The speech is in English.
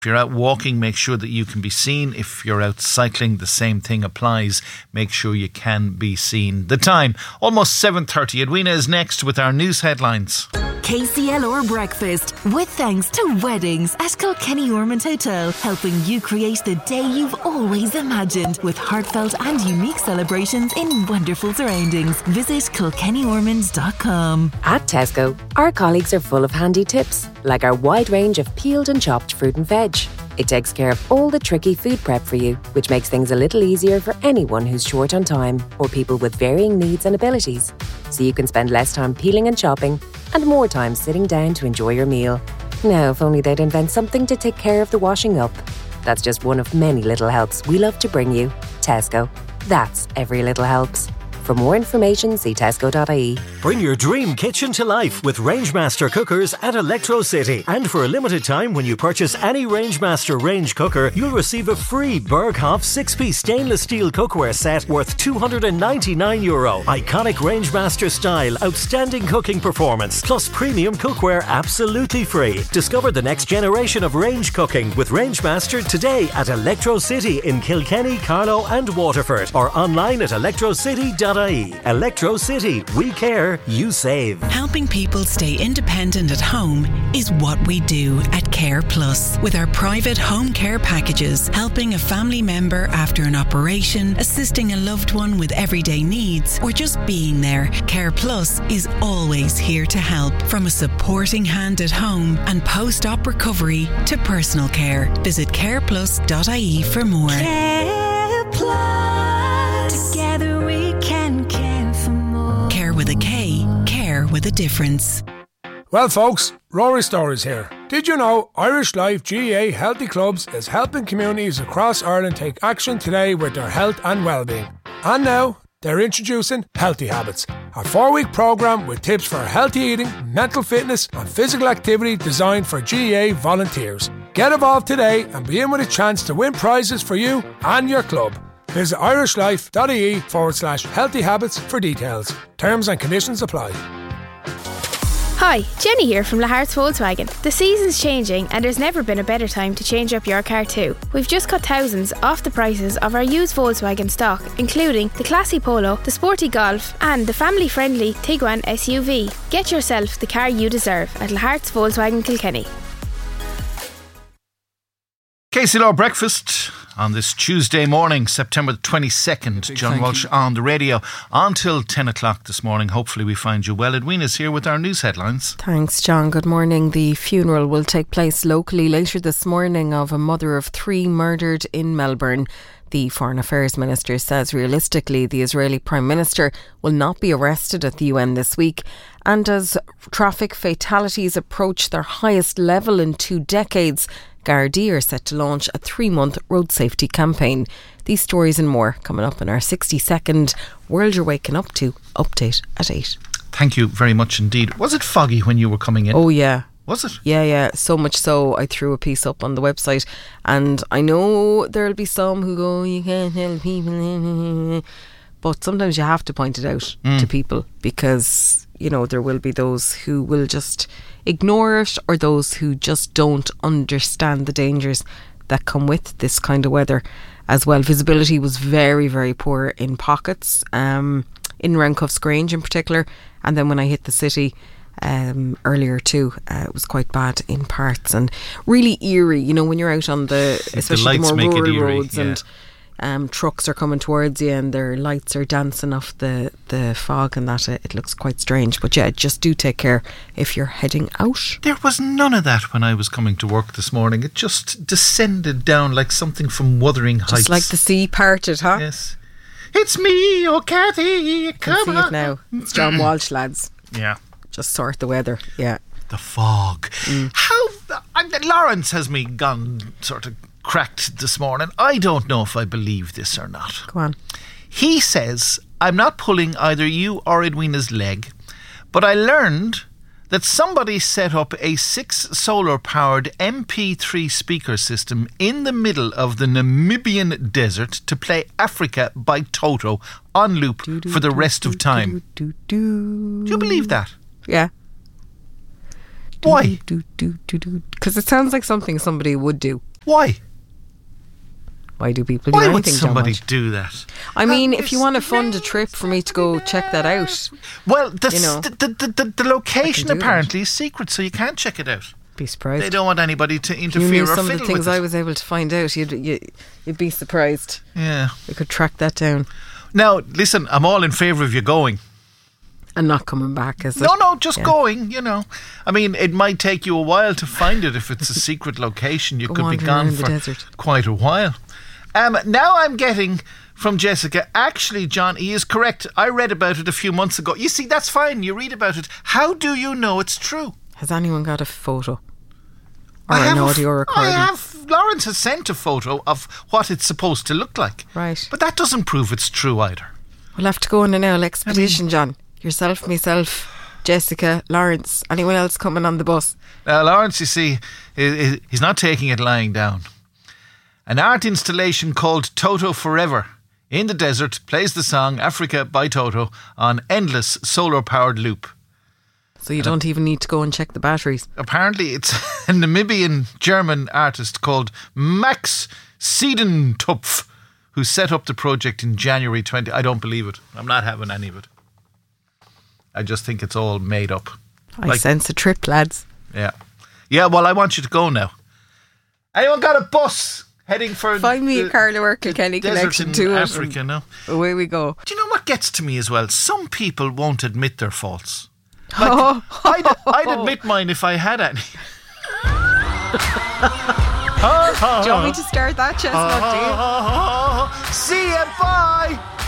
If you're out walking, make sure that you can be seen. If you're out cycling, the same thing applies. Make sure you can be seen. The time, almost 7:30. Edwina is next with our news headlines. KCLR Breakfast, with thanks to Weddings at Kilkenny Ormond Hotel, helping you create the day you've always imagined with heartfelt and unique celebrations in wonderful surroundings. Visit kilkennyormonds.com. At Tesco, our colleagues are full of handy tips, like our wide range of peeled and chopped fruit and veg. It takes care of all the tricky food prep for you, which makes things a little easier for anyone who's short on time or people with varying needs and abilities. So you can spend less time peeling and chopping and more time sitting down to enjoy your meal. Now, if only they'd invent something to take care of the washing up. That's just one of many little helps we love to bring you. Tesco. That's every little helps. For more information, see tesco.ie. Bring your dream kitchen to life with Rangemaster cookers at Electro City. And for a limited time, when you purchase any Rangemaster range cooker, you'll receive a free Berghoff 6-piece stainless steel cookware set worth €299. Iconic Rangemaster style, outstanding cooking performance, plus premium cookware absolutely free. Discover the next generation of range cooking with Rangemaster today at Electro City in Kilkenny, Carlow and Waterford, or online at electrocity.ie. Electro City. We care, you save. Helping people stay independent at home is what we do at Care Plus. With our private home care packages, helping a family member after an operation, assisting a loved one with everyday needs, or just being there, Care Plus is always here to help. From a supporting hand at home and post-op recovery to personal care. Visit careplus.ie for more. Care Plus. Together we can care for more. Care with a K. Care with a difference. Well folks, Rory Stories here. Did you know Irish Life GAA Healthy Clubs is helping communities across Ireland take action today with their health and well-being? And now, they're introducing Healthy Habits, a 4-week programme with tips for healthy eating, mental fitness and physical activity designed for GAA volunteers. Get involved today and be in with a chance to win prizes for you and your club. Visit irishlife.ie/healthy habits for details. Terms and conditions apply. Hi, Jenny here from Lahart's Volkswagen. The season's changing and there's never been a better time to change up your car too. We've just cut thousands off the prices of our used Volkswagen stock, including the classy Polo, the sporty Golf and the family-friendly Tiguan SUV. Get yourself the car you deserve at Lahart's Volkswagen Kilkenny. KCLR Breakfast on this Tuesday morning, September the 22nd. John Walsh on the radio until 10 o'clock this morning. Hopefully we find you well. Edwina's here with our news headlines. Thanks, John. Good morning. The funeral will take place locally later this morning of a mother of 3 murdered in Melbourne. The Foreign Affairs Minister says realistically the Israeli Prime Minister will not be arrested at the UN this week. And as traffic fatalities approach their highest level in 2 decades, Gardaí are set to launch a 3-month road safety campaign. These stories and more coming up in our 60-second World You're Waking Up To update at 8. Thank you very much indeed. Was it foggy when you were coming in? Oh yeah. Was it? Yeah. So much so I threw a piece up on the website, and I know there'll be some who go, you can't tell people, but sometimes you have to point it out to people, because you know there will be those who will just ignore it, or those who just don't understand the dangers that come with this kind of weather as well. Visibility was very, very poor in pockets, in Roundcuffs Grange in particular, and then when I hit the city earlier too, it was quite bad in parts, and really eerie, you know, when you're out on especially the more rural roads, yeah. And trucks are coming towards you and their lights are dancing off the fog and that. It looks quite strange. But yeah, just do take care if you're heading out. There was none of that when I was coming to work this morning. It just descended down like something from Wuthering Heights. Just like the sea parted, huh? Yes. It's me, oh Cathy, come on. I can see it now. It's John Walsh, lads. Yeah. Just sort the weather, yeah. The fog. Lawrence has me gone sort of cracked this morning. I don't know if I believe this or not. Go on. He says, I'm not pulling either you or Edwina's leg, but I learned that somebody set up a 6 solar-powered MP3 speaker system in the middle of the Namibian desert to play Africa by Toto on loop for the rest of time. Do you believe that? Yeah. Why? Because it sounds like something somebody would do. Why? Why do people do Why anything, would somebody John Walsh? do that? I mean, if you want to fund a trip for me to go check that out, Well, the location do that. apparently is secret, so you can't check it out. be surprised. They don't want anybody to you interfere knew or some of the fiddle things with I it. was able to find out, you'd be surprised. Yeah. We could track that down Now, listen, I'm all in favour of you going. and not coming back, is it? No, just going, I mean, it might take you a while to find it if it's a secret location. You Go could be wandering gone around the for desert. quite a while. Now I'm getting from Jessica, actually, John, he is correct. I read about it a few months ago. You see, that's fine. You read about it. How do you know it's true? Has anyone got a photo? Or an audio recording? Lawrence has sent a photo of what it's supposed to look like. Right. But that doesn't prove it's true either. We'll have to go on an owl expedition, John. Yourself, myself, Jessica, Lawrence, anyone else coming on the bus? Now, Lawrence, you see, he's not taking it lying down. An art installation called Toto Forever in the desert plays the song Africa by Toto on endless solar-powered loop. So you don't even need to go and check the batteries. Apparently, it's a Namibian-German artist called Max Siedentupf who set up the project in January 20... I don't believe it. I'm not having any of it. I just think it's all made up. I sense a trip, lads. Yeah. Yeah, well, I want you to go now. Anyone got a bus heading for... Find me a Carla or Kilkenny connection to it. Africa, no? Away we go. Do you know what gets to me as well? Some people won't admit their faults. Like, I'd admit mine if I had any. Do you want me to start that, Chestnut? Do you? See you, bye!